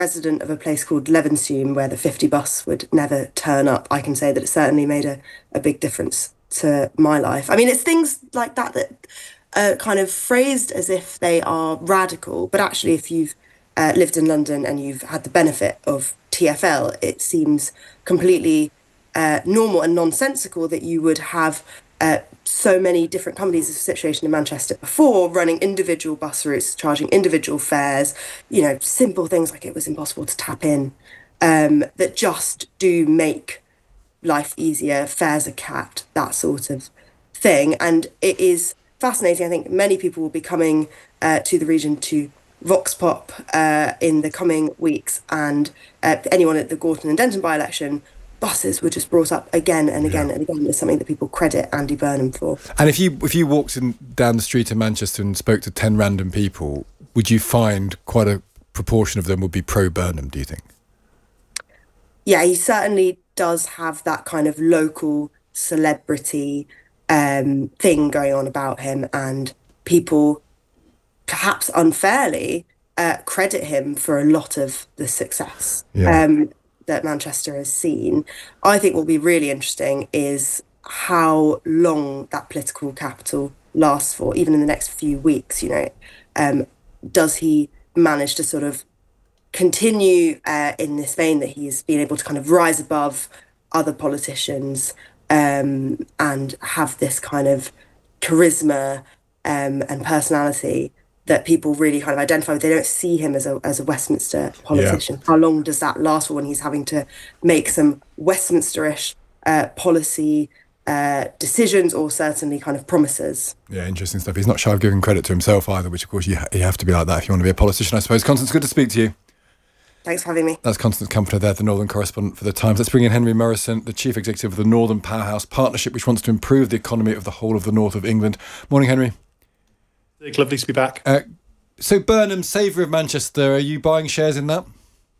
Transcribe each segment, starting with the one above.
resident of a place called Levenshulme, where the 50 bus would never turn up, I can say that it certainly made a big difference to my life. I mean, it's things like that that are kind of phrased as if they are radical, but actually, if you've lived in London and you've had the benefit of TfL, it seems completely normal and nonsensical that you would have so many different companies. The situation in Manchester before, running individual bus routes, charging individual fares, simple things like it was impossible to tap in, that just do make life easier, fares are capped, that sort of thing. And it is fascinating. I think many people will be coming to the region to Vox Pop in the coming weeks, and anyone at the Gorton and Denton by-election, buses were just brought up again and again and again as something that people credit Andy Burnham for. And if you walked down the street in Manchester and spoke to 10 random people, would you find quite a proportion of them would be pro-Burnham, do you think? Yeah, he certainly does have that kind of local celebrity thing going on about him, and people, perhaps unfairly, credit him for a lot of the success that Manchester has seen. I think what will be really interesting is how long that political capital lasts for, even in the next few weeks. Does he manage to sort of continue in this vein that he's been able to kind of rise above other politicians and have this kind of charisma and personality that people really kind of identify with? They don't see him as a Westminster politician. Yeah. How long does that last for when he's having to make some Westminster-ish policy decisions, or certainly kind of promises? Yeah, interesting stuff. He's not shy of giving credit to himself either, which of course you have to be like that if you want to be a politician, I suppose. Constance, good to speak to you. Thanks for having me. That's Constance Comforter there, the Northern correspondent for The Times. Let's bring in Henry Morrison, the Chief Executive of the Northern Powerhouse Partnership, which wants to improve the economy of the whole of the north of England. Morning, Henry. Lovely to be back. So Burnham, Saviour of Manchester, are you buying shares in that?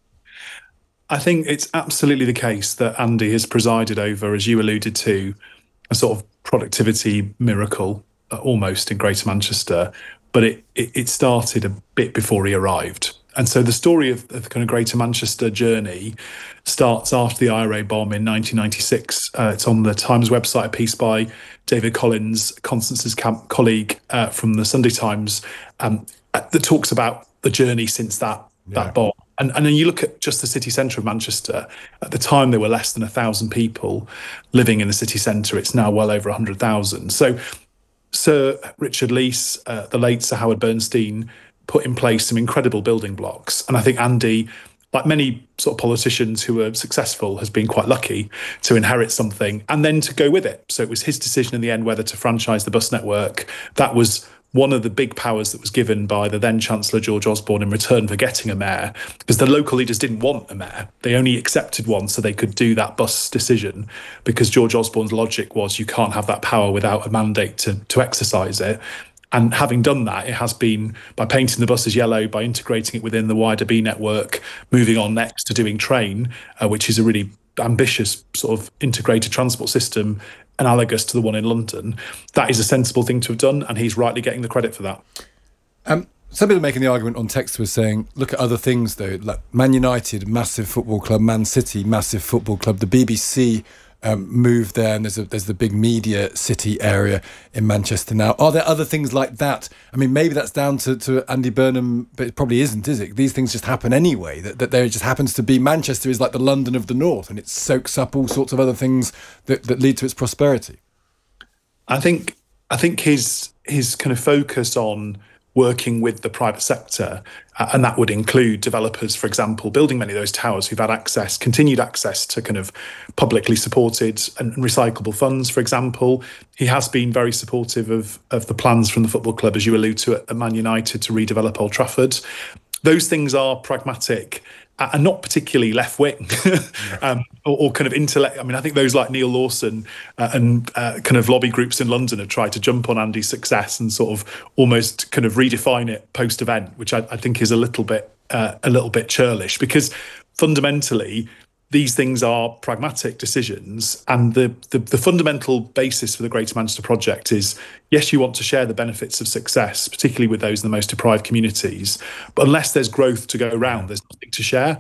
I think it's absolutely the case that Andy has presided over, as you alluded to, a sort of productivity miracle, almost, in Greater Manchester. But it started a bit before he arrived. And so the story of the kind of Greater Manchester journey starts after the IRA bomb in 1996. It's on the Times website, a piece by David Collins, Constance's colleague from the Sunday Times, that talks about the journey since that bomb. And then you look at just the city centre of Manchester. At the time, there were less than 1,000 people living in the city centre. It's now well over 100,000. So Sir Richard Leese, the late Sir Howard Bernstein, put in place some incredible building blocks. And I think Andy, like many sort of politicians who are successful, has been quite lucky to inherit something and then to go with it. So it was his decision in the end whether to franchise the bus network. That was one of the big powers that was given by the then Chancellor George Osborne in return for getting a mayor, because the local leaders didn't want a mayor. They only accepted one so they could do that bus decision, because George Osborne's logic was you can't have that power without a mandate to exercise it. And having done that, it has been by painting the buses yellow, by integrating it within the wider B network, moving on next to doing train, which is a really ambitious sort of integrated transport system analogous to the one in London. That is a sensible thing to have done, and he's rightly getting the credit for that. Some people are making the argument on text was saying, look at other things though, like Man United, massive football club, Man City, massive football club, the BBC moved there, and there's the big media city area in Manchester now. Are there other things like that? I mean, maybe that's down to Andy Burnham, but it probably isn't, is it? These things just happen anyway, that there just happens to be Manchester is like the London of the North, and it soaks up all sorts of other things that lead to its prosperity. I think his kind of focus on working with the private sector, and that would include developers, for example, building many of those towers who've had continued access to kind of publicly supported and recyclable funds, for example. He has been very supportive of the plans from the football club, as you allude to, at Man United to redevelop Old Trafford. Those things are pragmatic and not particularly left-wing or kind of intellect. I mean, I think those like Neil Lawson and kind of lobby groups in London have tried to jump on Andy's success and sort of almost kind of redefine it post-event, which I think is a little bit churlish, because fundamentally these things are pragmatic decisions, and the fundamental basis for the Greater Manchester project is, yes, you want to share the benefits of success, particularly with those in the most deprived communities, but unless there's growth to go around, there's nothing to share.